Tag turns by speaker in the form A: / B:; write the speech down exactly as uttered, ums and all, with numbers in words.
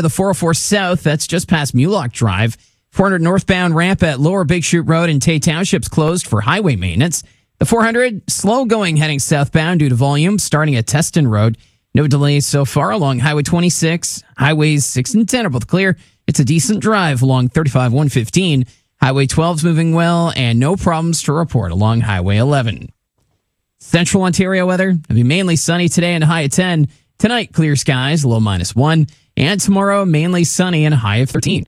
A: The four oh four South, that's just past Mulock Drive. four hundred northbound ramp at Lower Big Chute Road in Tay Township's closed for highway maintenance. The four hundred, slow going heading southbound due to volume, starting at Teston Road. No delays so far along Highway twenty-six. Highways six and ten are both clear. It's a decent drive along thirty-five one fifteen. Highway twelve's moving well, and no problems to report along Highway eleven. Central Ontario weather, it'll be mainly sunny today and a high of ten. Tonight, clear skies, low minus one. And tomorrow, mainly sunny and a high of thirteen.